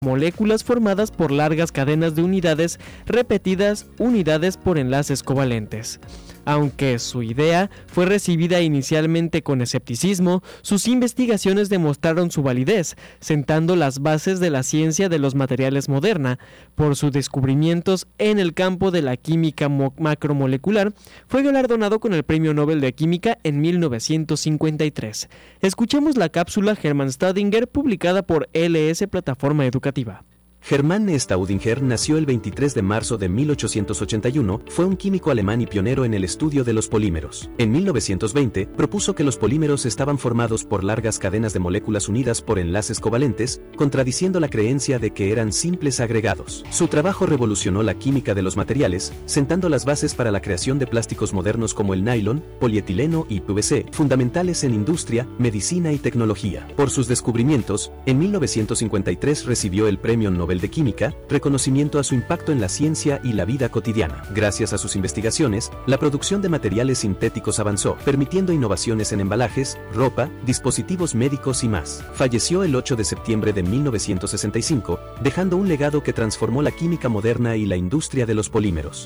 moléculas formadas por largas cadenas de unidades repetidas, unidades por enlaces covalentes. Aunque su idea fue recibida inicialmente con escepticismo, sus investigaciones demostraron su validez, sentando las bases de la ciencia de los materiales moderna. Por sus descubrimientos en el campo de la química macromolecular, fue galardonado con el Premio Nobel de Química en 1953. Escuchemos la cápsula Hermann Staudinger, publicada por LS Plataforma Educativa. Hermann Staudinger nació el 23 de marzo de 1881, fue un químico alemán y pionero en el estudio de los polímeros. En 1920, propuso que los polímeros estaban formados por largas cadenas de moléculas unidas por enlaces covalentes, contradiciendo la creencia de que eran simples agregados. Su trabajo revolucionó la química de los materiales, sentando las bases para la creación de plásticos modernos como el nylon, polietileno y PVC, fundamentales en industria, medicina y tecnología. Por sus descubrimientos, en 1953 recibió el Premio Nobel de Química, reconocimiento a su impacto en la ciencia y la vida cotidiana. Gracias a sus investigaciones, la producción de materiales sintéticos avanzó, permitiendo innovaciones en embalajes, ropa, dispositivos médicos y más. Falleció el 8 de septiembre de 1965, dejando un legado que transformó la química moderna y la industria de los polímeros.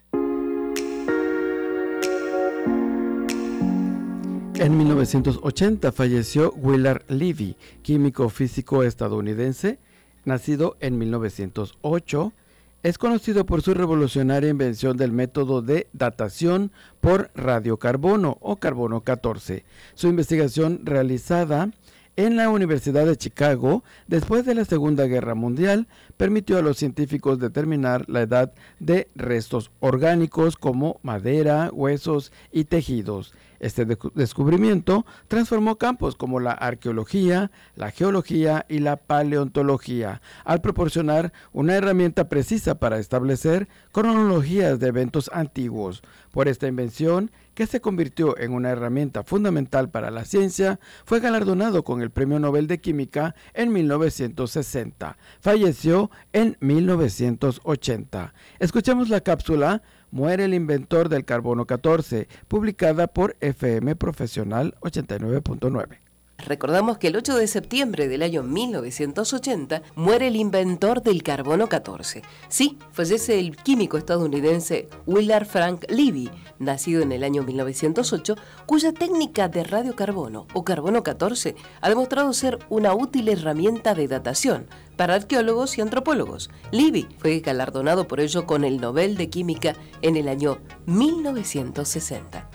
En 1980 falleció Willard Levy, químico físico estadounidense, nacido en 1908, es conocido por su revolucionaria invención del método de datación por radiocarbono o carbono 14. Su investigación realizada en la Universidad de Chicago después de la Segunda Guerra Mundial permitió a los científicos determinar la edad de restos orgánicos como madera, huesos y tejidos. Este descubrimiento transformó campos como la arqueología, la geología y la paleontología, al proporcionar una herramienta precisa para establecer cronologías de eventos antiguos. Por esta invención, que se convirtió en una herramienta fundamental para la ciencia, fue galardonado con el Premio Nobel de Química en 1960. Falleció en 1980. Escuchemos la cápsula Muere el inventor del carbono 14, publicada por FM Profesional 89.9. Recordamos que el 8 de septiembre del año 1980 muere el inventor del carbono 14. Sí, fallece el químico estadounidense Willard Frank Levy, nacido en el año 1908, cuya técnica de radiocarbono o carbono 14 ha demostrado ser una útil herramienta de datación para arqueólogos y antropólogos. Levy fue galardonado por ello con el Nobel de Química en el año 1960.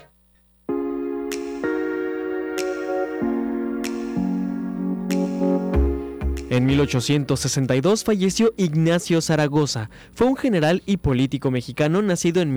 En 1862 falleció Ignacio Zaragoza. Fue un general y político mexicano nacido en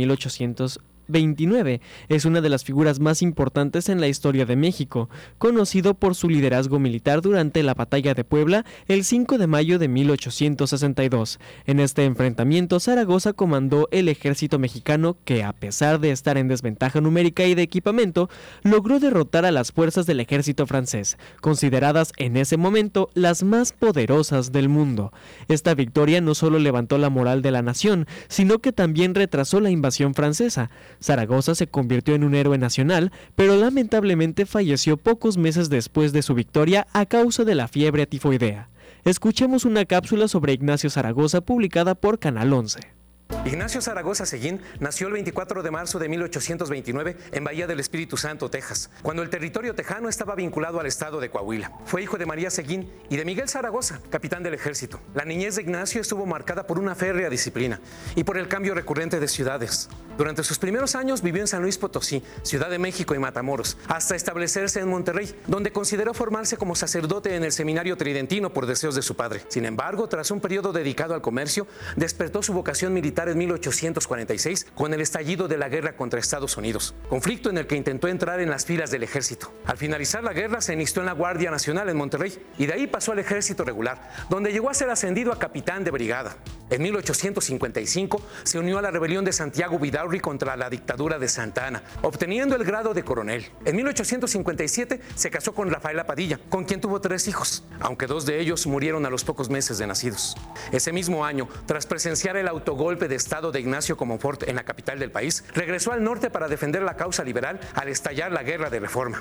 1829. Es una de las figuras más importantes en la historia de México, conocido por su liderazgo militar durante la Batalla de Puebla el 5 de mayo de 1862. En este enfrentamiento, Zaragoza comandó el ejército mexicano que, a pesar de estar en desventaja numérica y de equipamiento, logró derrotar a las fuerzas del ejército francés, consideradas en ese momento las más poderosas del mundo. Esta victoria no solo levantó la moral de la nación, sino que también retrasó la invasión francesa. Zaragoza se convirtió en un héroe nacional, pero lamentablemente falleció pocos meses después de su victoria a causa de la fiebre tifoidea. Escuchemos una cápsula sobre Ignacio Zaragoza publicada por Canal 11. Ignacio Zaragoza Seguín nació el 24 de marzo de 1829 en Bahía del Espíritu Santo, Texas, cuando el territorio tejano estaba vinculado al estado de Coahuila. Fue hijo de María Seguín y de Miguel Zaragoza, capitán del ejército. La niñez de Ignacio estuvo marcada por una férrea disciplina y por el cambio recurrente de ciudades. Durante sus primeros años vivió en San Luis Potosí, Ciudad de México y Matamoros, hasta establecerse en Monterrey, donde consideró formarse como sacerdote en el seminario tridentino por deseos de su padre. Sin embargo, tras un periodo dedicado al comercio, despertó su vocación militar en 1846 con el estallido de la guerra contra Estados Unidos, conflicto en el que intentó entrar en las filas del ejército. Al finalizar la guerra se enlistó en la Guardia Nacional en Monterrey y de ahí pasó al ejército regular, donde llegó a ser ascendido a capitán de brigada. En 1855 se unió a la rebelión de Santiago Vidaurri contra la dictadura de Santa Anna, obteniendo el grado de coronel. En 1857 se casó con Rafaela Padilla, con quien tuvo 3 hijos, aunque 2 de ellos murieron a los pocos meses de nacidos. Ese mismo año, tras presenciar el autogolpe de estado de Ignacio Comonfort en la capital del país, regresó al norte para defender la causa liberal al estallar la Guerra de Reforma.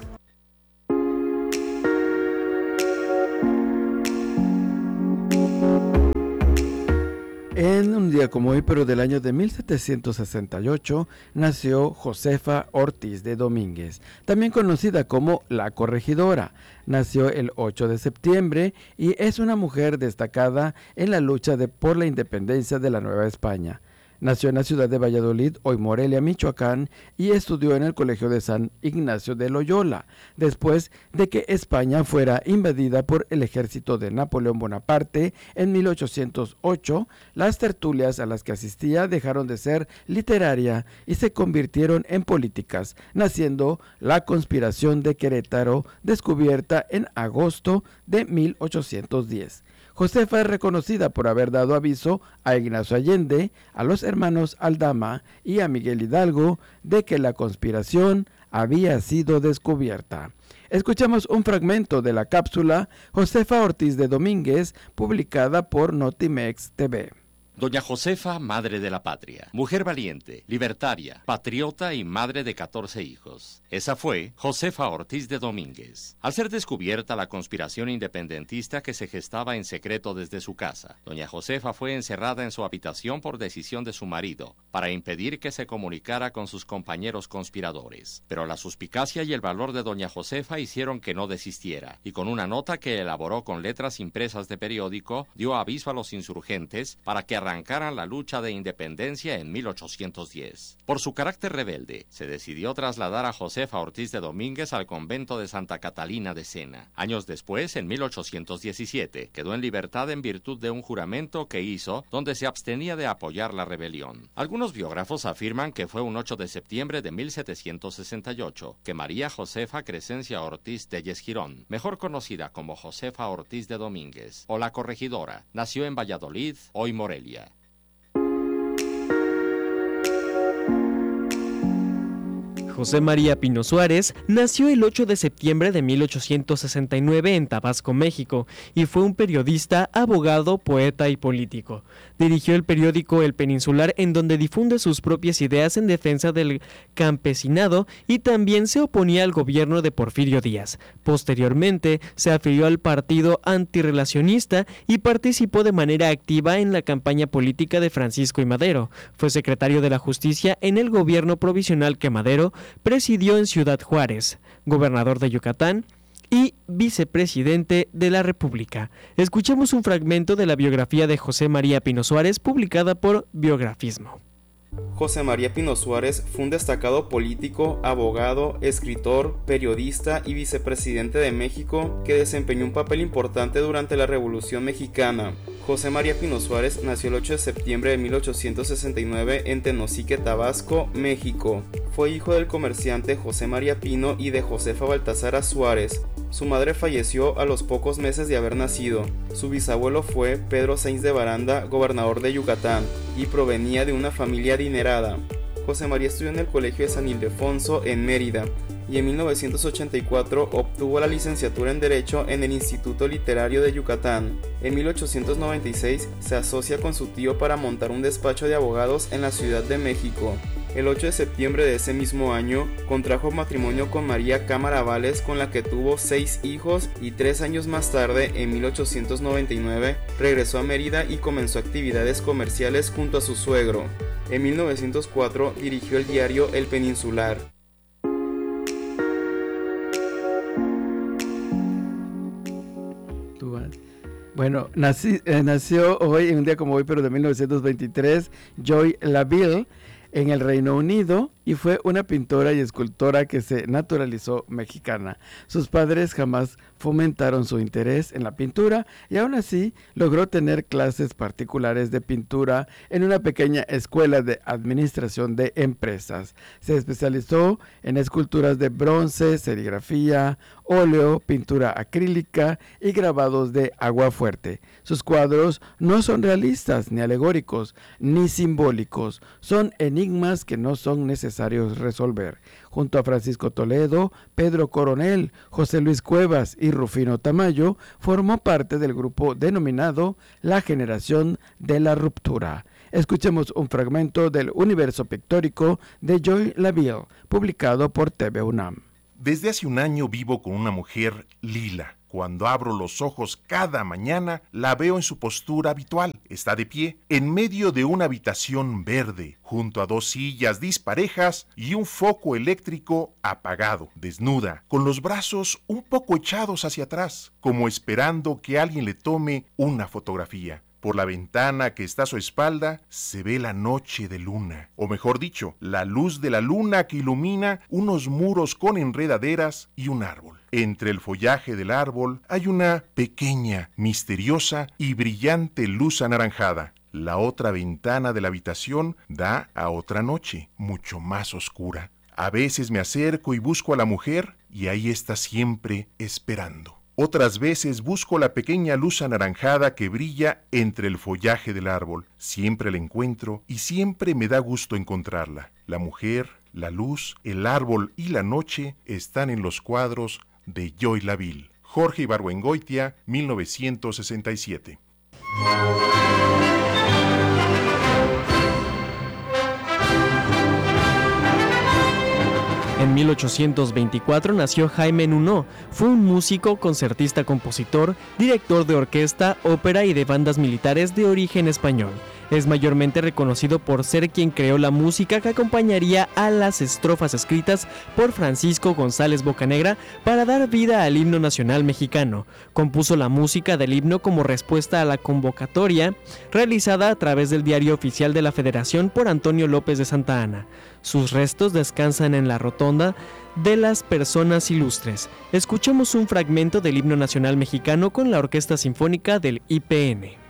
En un día como hoy, pero del año de 1768, nació Josefa Ortiz de Domínguez, también conocida como La Corregidora. Nació el 8 de septiembre y es una mujer destacada en la lucha por la independencia de la Nueva España. Nació en la ciudad de Valladolid, hoy Morelia, Michoacán, y estudió en el Colegio de San Ignacio de Loyola, después de que España fuera invadida por el ejército de Napoleón Bonaparte en 1808. Las tertulias a las que asistía dejaron de ser literaria y se convirtieron en políticas, naciendo la Conspiración de Querétaro, descubierta en agosto de 1810. Josefa es reconocida por haber dado aviso a Ignacio Allende, a los hermanos Aldama y a Miguel Hidalgo de que la conspiración había sido descubierta. Escuchamos un fragmento de la cápsula Josefa Ortiz de Domínguez, publicada por Notimex TV. Doña Josefa, madre de la patria, mujer valiente, libertaria, patriota y madre de 14 hijos. Esa fue Josefa Ortiz de Domínguez. Al ser descubierta la conspiración independentista que se gestaba en secreto desde su casa, doña Josefa fue encerrada en su habitación por decisión de su marido, para impedir que se comunicara con sus compañeros conspiradores. Pero la suspicacia y el valor de doña Josefa hicieron que no desistiera, y con una nota que elaboró con letras impresas de periódico, dio aviso a los insurgentes para que arrancaran la lucha de independencia en 1810. Por su carácter rebelde, se decidió trasladar a Josefa Ortiz de Domínguez al convento de Santa Catalina de Sena. Años después, en 1817, quedó en libertad en virtud de un juramento que hizo, donde se abstenía de apoyar la rebelión. Algunos biógrafos afirman que fue un 8 de septiembre de 1768 que María Josefa Crescencia Ortiz de Girón, mejor conocida como Josefa Ortiz de Domínguez, o La Corregidora, nació en Valladolid, hoy Morelia. José María Pino Suárez nació el 8 de septiembre de 1869 en Tabasco, México, y fue un periodista, abogado, poeta y político. Dirigió el periódico El Peninsular, en donde difunde sus propias ideas en defensa del campesinado y también se oponía al gobierno de Porfirio Díaz. Posteriormente, se afilió al Partido Antirrelacionista y participó de manera activa en la campaña política de Francisco I. Madero. Fue secretario de la Justicia en el gobierno provisional que Madero presidió en Ciudad Juárez, gobernador de Yucatán y vicepresidente de la República. Escuchemos un fragmento de la biografía de José María Pino Suárez, publicada por Biografismo. José María Pino Suárez fue un destacado político, abogado, escritor, periodista y vicepresidente de México que desempeñó un papel importante durante la Revolución Mexicana. José María Pino Suárez nació el 8 de septiembre de 1869 en Tenosique, Tabasco, México. Fue hijo del comerciante José María Pino y de Josefa Baltasara Suárez. Su madre falleció a los pocos meses de haber nacido. Su bisabuelo fue Pedro Sainz de Baranda, gobernador de Yucatán, y provenía de una familia adinerada. José María estudió en el Colegio de San Ildefonso en Mérida y en 1984 obtuvo la licenciatura en Derecho en el Instituto Literario de Yucatán. En 1896 se asocia con su tío para montar un despacho de abogados en la Ciudad de México. El 8 de septiembre de ese mismo año, contrajo matrimonio con María Cámara Vales, con la que tuvo 6 hijos, y 3 años más tarde, en 1899, regresó a Mérida y comenzó actividades comerciales junto a su suegro. En 1904 dirigió el diario El Peninsular. Bueno, nació hoy, en un día como hoy, pero de 1923, Joy Laville, en el Reino Unido, y fue una pintora y escultora que se naturalizó mexicana. Sus padres jamás fomentaron su interés en la pintura y aún así logró tener clases particulares de pintura en una pequeña escuela de administración de empresas. Se especializó en esculturas de bronce, serigrafía, óleo, pintura acrílica y grabados de agua fuerte. Sus cuadros no son realistas, ni alegóricos, ni simbólicos. Son enigmas que no son necesarios resolver. Junto a Francisco Toledo, Pedro Coronel, José Luis Cuevas y Rufino Tamayo, formó parte del grupo denominado La Generación de la Ruptura. Escuchemos un fragmento del universo pictórico de Joy Laville, publicado por TV UNAM. Desde hace un año vivo con una mujer lila, Cuando abro los ojos cada mañana, la veo en su postura habitual. Está de pie, en medio de una habitación verde, junto a 2 sillas disparejas y un foco eléctrico apagado, desnuda, con los brazos un poco echados hacia atrás, como esperando que alguien le tome una fotografía. Por la ventana que está a su espalda se ve la noche de luna, o mejor dicho, la luz de la luna que ilumina unos muros con enredaderas y un árbol. Entre el follaje del árbol hay una pequeña, misteriosa y brillante luz anaranjada. La otra ventana de la habitación da a otra noche, mucho más oscura. A veces me acerco y busco a la mujer y ahí está siempre esperando. Otras veces busco la pequeña luz anaranjada que brilla entre el follaje del árbol. Siempre la encuentro y siempre me da gusto encontrarla. La mujer, la luz, el árbol y la noche están en los cuadros de Joy Laville. Jorge Ibargüengoitia, 1967. En 1824 nació Jaime Nuno. Fue un músico, concertista, compositor, director de orquesta, ópera y de bandas militares de origen español. Es mayormente reconocido por ser quien creó la música que acompañaría a las estrofas escritas por Francisco González Bocanegra para dar vida al himno nacional mexicano. Compuso la música del himno como respuesta a la convocatoria realizada a través del Diario Oficial de la Federación por Antonio López de Santa Anna. Sus restos descansan en la rotonda de las personas ilustres. Escuchemos un fragmento del himno nacional mexicano con la Orquesta Sinfónica del IPN.